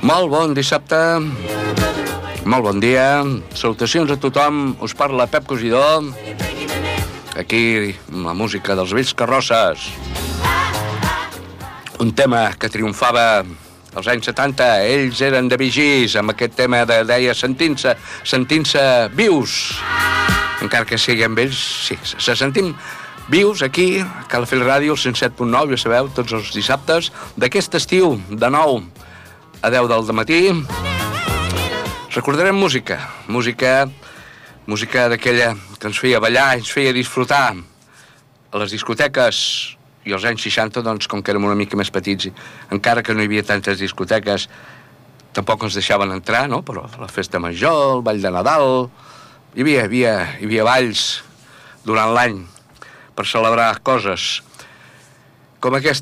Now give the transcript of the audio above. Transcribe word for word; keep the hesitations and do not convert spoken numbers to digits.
Molt bon dissabte, molt bon dia, salutacions a tothom, us parla Pep Cosidor, aquí amb la música dels vells carrosses. Un tema que triomfava als anys setanta, ells eren de Vigis, amb aquest tema de, deia, sentint-se, sentint-se vius. Encara que siguem vells, sí, se sentim vius aquí, a Calafell Ràdio, el cent set punt nou, ja sabeu, tots els dissabtes, d'aquest estiu, de nou a deu del matí. Recordarem música, música, música d'aquella que ens feia ballar, ens feia disfrutar a les discoteques, i als anys seixanta, doncs, com que érem una mica més petits, encara que no hi havia tantes discoteques, tampoc ens deixaven entrar, no? Però la festa major, el ball de Nadal, hi havia, hi havia, hi havia balls durant l'any per celebrar coses com aquesta.